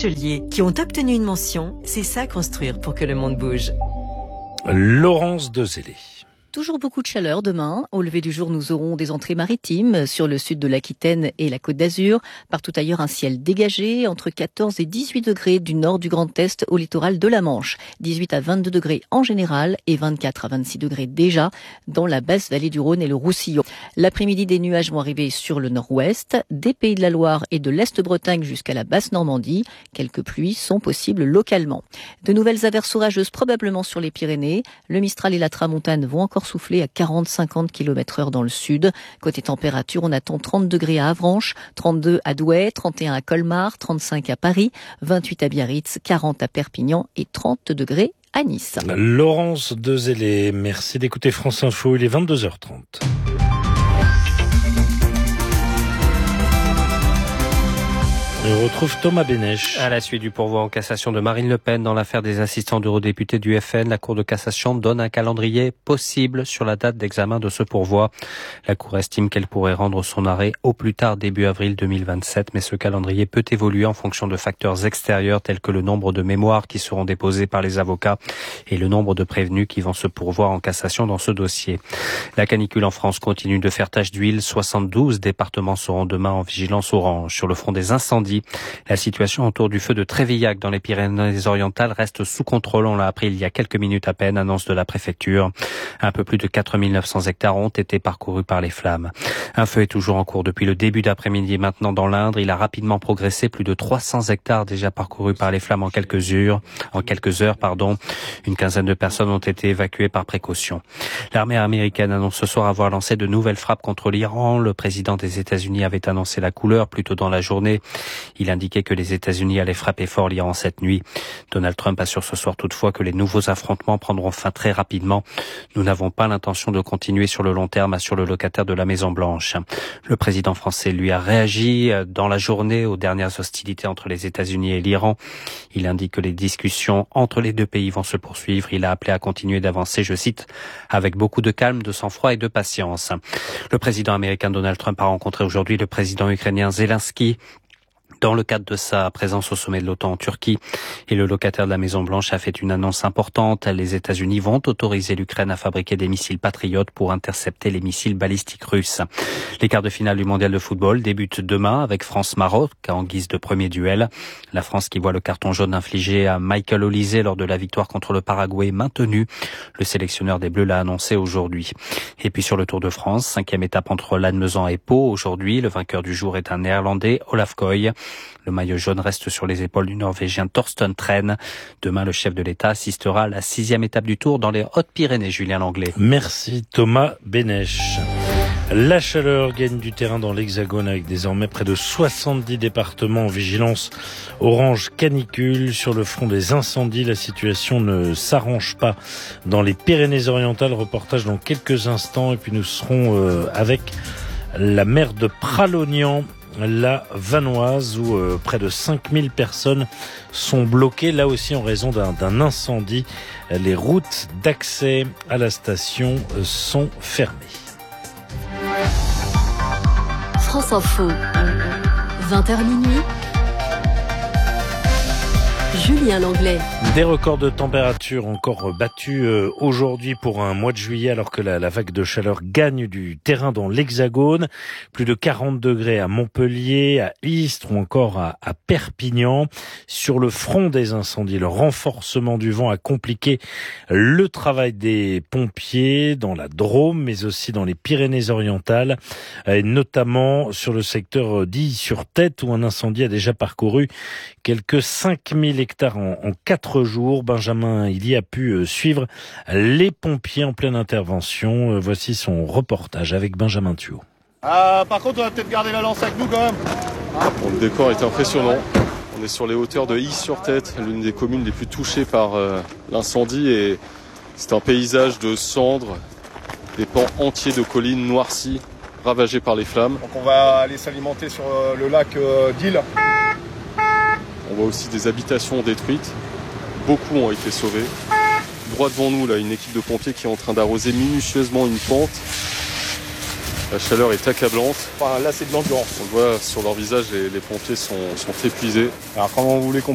bacheliers qui ont obtenu une mention. C'est ça construire pour que le monde bouge. Laurence Dezellé. Toujours beaucoup de chaleur demain. Au lever du jour, nous aurons des entrées maritimes sur le sud de l'Aquitaine et la Côte d'Azur. Partout ailleurs, un ciel dégagé entre 14 et 18 degrés du nord du Grand Est au littoral de la Manche. 18 à 22 degrés en général et 24 à 26 degrés déjà dans la basse vallée du Rhône et le Roussillon. L'après-midi, des nuages vont arriver sur le nord-ouest, des Pays de la Loire et de l'Est-Bretagne jusqu'à la basse Normandie. Quelques pluies sont possibles localement. De nouvelles averses orageuses probablement sur les Pyrénées. Le Mistral et la Tramontane vont encore souffler à 40-50 km/h dans le sud. Côté température, on attend 30 degrés à Avranches, 32 à Douai, 31 à Colmar, 35 à Paris, 28 à Biarritz, 40 à Perpignan et 30 degrés à Nice. Laurence Dezellé, merci d'écouter France Info, il est 22h30. Et on retrouve Thomas Bénèche. À la suite du pourvoi en cassation de Marine Le Pen dans l'affaire des assistants d'eurodéputés du FN, la Cour de cassation donne un calendrier possible sur la date d'examen de ce pourvoi. La Cour estime qu'elle pourrait rendre son arrêt au plus tard début avril 2027, mais ce calendrier peut évoluer en fonction de facteurs extérieurs tels que le nombre de mémoires qui seront déposées par les avocats et le nombre de prévenus qui vont se pourvoir en cassation dans ce dossier. La canicule en France continue de faire tache d'huile. 72 départements seront demain en vigilance orange. Sur le front des incendies, la situation autour du feu de Trévillac dans les Pyrénées-Orientales reste sous contrôle. On l'a appris il y a quelques minutes à peine, annonce de la préfecture. Un peu plus de 4900 hectares ont été parcourus par les flammes. Un feu est toujours en cours depuis le début d'après-midi maintenant dans l'Indre. Il a rapidement progressé, plus de 300 hectares déjà parcourus par les flammes en quelques heures. Une quinzaine de personnes ont été évacuées par précaution. L'armée américaine annonce ce soir avoir lancé de nouvelles frappes contre l'Iran. Le président des États-Unis avait annoncé la couleur plus tôt dans la journée. Il indiquait que les États-Unis allaient frapper fort l'Iran cette nuit. Donald Trump assure ce soir toutefois que les nouveaux affrontements prendront fin très rapidement. Nous n'avons pas l'intention de continuer sur le long terme, assure le locataire de la Maison-Blanche. Le président français, lui, a réagi dans la journée aux dernières hostilités entre les États-Unis et l'Iran. Il indique que les discussions entre les deux pays vont se poursuivre. Il a appelé à continuer d'avancer, je cite, avec beaucoup de calme, de sang-froid et de patience. Le président américain Donald Trump a rencontré aujourd'hui le président ukrainien Zelensky dans le cadre de sa présence au sommet de l'OTAN en Turquie. Et le locataire de la Maison-Blanche a fait une annonce importante. Les États-Unis vont autoriser l'Ukraine à fabriquer des missiles patriotes pour intercepter les missiles balistiques russes. Les quarts de finale du mondial de football débutent demain avec France-Maroc en guise de premier duel. La France qui voit le carton jaune infligé à Michael Olise lors de la victoire contre le Paraguay maintenu. Le sélectionneur des Bleus l'a annoncé aujourd'hui. Et puis sur le Tour de France, 5e étape entre Lannemezan et Pau. Aujourd'hui, le vainqueur du jour est un Néerlandais, Olaf Koy. Le maillot jaune reste sur les épaules du Norvégien Torsten Tren. Demain, le chef de l'État assistera à la 6e étape du Tour dans les Hautes-Pyrénées, Julien Langlais. Merci Thomas Bénèche. La chaleur gagne du terrain dans l'Hexagone avec désormais près de 70 départements en vigilance orange canicule. Sur le front des incendies, la situation ne s'arrange pas dans les Pyrénées-Orientales. Reportage dans quelques instants et puis nous serons avec la maire de Pralognan, la Vanoise, où près de 5000 personnes sont bloquées, là aussi en raison d'un incendie. Les routes d'accès à la station sont fermées. France Info, 20h minuit. Julien Langlais. Des records de température encore battus aujourd'hui pour un mois de juillet alors que la vague de chaleur gagne du terrain dans l'Hexagone. Plus de 40 degrés à Montpellier, à Istres ou encore à Perpignan. Sur le front des incendies, le renforcement du vent a compliqué le travail des pompiers dans la Drôme mais aussi dans les Pyrénées-Orientales, et notamment sur le secteur d'Illy-sur-Tête où un incendie a déjà parcouru quelques 5000 hectares en 4 jours. Benjamin Illy a pu suivre les pompiers en pleine intervention. Voici son reportage avec Benjamin Thuot. Par contre, on va peut-être garder la lance avec nous quand même. Bon, le décor est impressionnant. On est sur les hauteurs de Illy-sur-Tête, l'une des communes les plus touchées par l'incendie. Et c'est un paysage de cendres, des pans entiers de collines noircies, ravagées par les flammes. Donc on va aller s'alimenter sur le lac d'Ille. On voit aussi des habitations détruites. Beaucoup ont été sauvés. Droit devant nous, là, une équipe de pompiers qui est en train d'arroser minutieusement une pente. La chaleur est accablante. Enfin, là, c'est de l'endurance. On le voit sur leur visage, les pompiers sont épuisés. Alors, comment vous voulez qu'on